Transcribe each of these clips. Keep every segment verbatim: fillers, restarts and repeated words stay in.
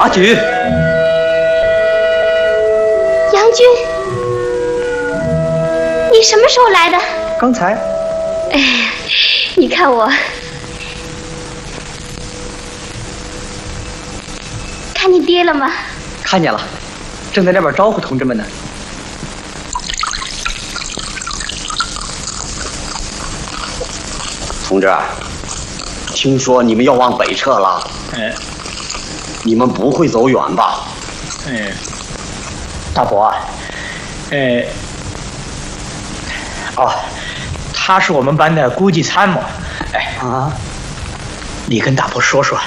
阿菊， 杨军，你什么时候来的？ 刚才。 哎呀，你看我，看你爹了吗？ 看见了，正在那边招呼同志们呢。 同志，听说你们要往北撤了。 哎， 你们不会走远吧？ 哎，大伯啊，哎，哦，他是我们班的估计参谋。哎啊， 你跟大伯说说。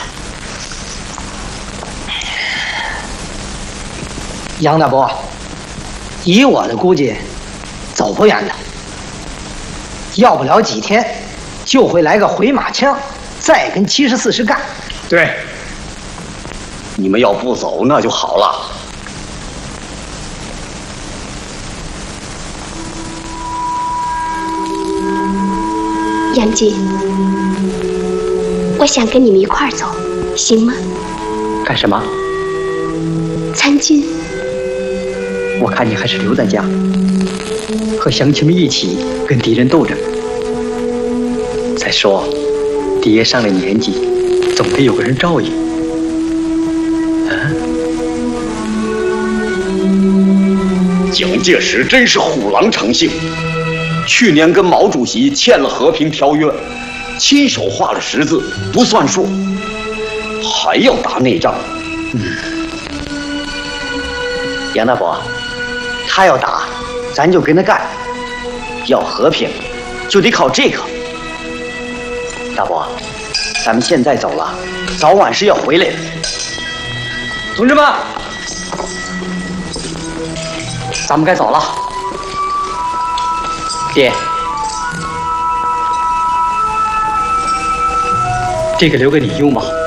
杨大伯，以我的估计，走不远的，要不了几天。就会来个回马枪，再跟七十四师干。 对， 你们要不走那就好了。 杨军，我想跟你们一块儿走，行吗？ 干什么？ 参军。 我看你还是留在家，和乡亲们一起跟敌人斗着。再说，爹上了年纪，总得有个人照应。啊！ 蒋介石真是虎狼成性，去年跟毛主席签了和平条约，亲手画了十字不算数，还要打内仗。 嗯，杨大伯，他要打，咱就跟他干；要和平，就得靠这个。大伯，咱们现在走了，早晚是要回来的。同志们，咱们该走了。爹，这个留给你用吧。